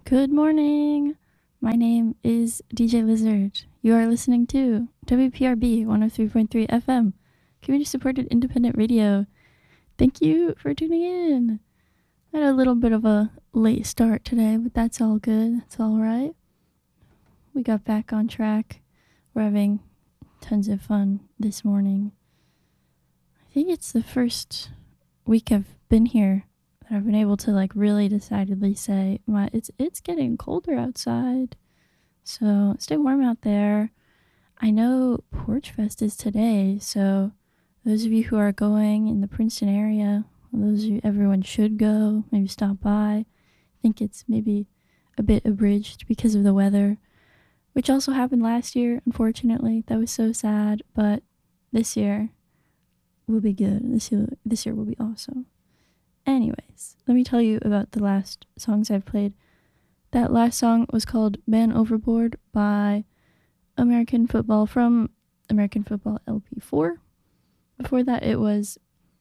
Good morning. My name is DJ Lizard. You are listening to WPRB 103.3 FM, community supported independent radio. Thank you for tuning in. I had a little bit of a late start today, but that's all good. That's all right. We got back on track. We're having tons of fun this morning. I think it's the first week I've been here that I've been able to really decidedly say it's getting colder outside. So stay warm out there. I know Porch Fest is today, so those of you who are going in the Princeton area, everyone should go, maybe stop by. I think it's maybe a bit abridged because of the weather, which also happened last year, unfortunately. That was so sad, but this year will be good. This year will be awesome. Anyways, let me tell you about the last songs I've played. That last song was called Man Overboard by American Football from American Football LP4. Before that, it was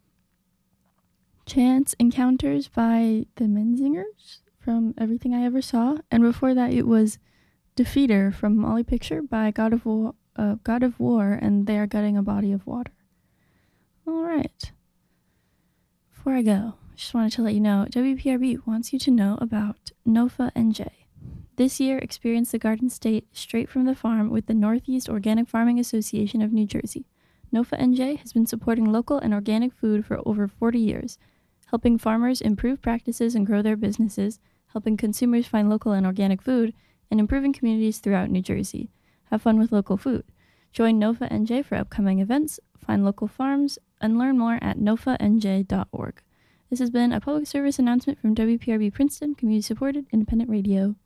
Chance Encounters by the Menzingers from Everything I Ever Saw. And before that, it was Defeater from Molly Picture by God of War, and They Are Gutting a Body of Water. All right. Before I go, I just wanted to let you know, WPRB wants you to know about NOFA NJ. This year, experience the Garden State straight from the farm with the Northeast Organic Farming Association of New Jersey. NOFA NJ has been supporting local and organic food for over 40 years, helping farmers improve practices and grow their businesses, helping consumers find local and organic food, and improving communities throughout New Jersey. Have fun with local food. Join NOFA NJ for upcoming events, find local farms, and learn more at nofanj.org. This has been a public service announcement from WPRB Princeton, community-supported independent radio.